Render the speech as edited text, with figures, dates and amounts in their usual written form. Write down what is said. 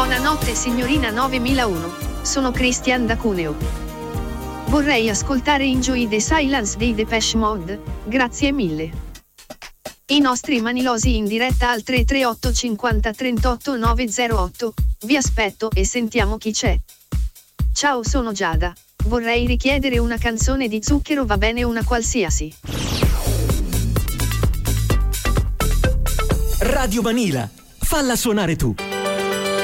Buonanotte signorina 9001, sono Christian da Cuneo. Vorrei ascoltare Enjoy the Silence dei Depeche Mode, grazie mille. I nostri manilosi in diretta al 338 50 38 908, vi aspetto e sentiamo chi c'è. Ciao, sono Giada, vorrei richiedere una canzone di Zucchero, va bene una qualsiasi. Radio Vanilla, falla suonare tu.